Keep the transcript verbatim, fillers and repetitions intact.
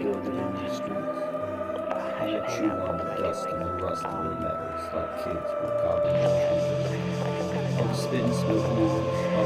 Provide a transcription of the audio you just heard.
building in the streets. And they chew on the dust and the rust of the metals like kids with goblin shoes. I'll just spit and smoke on,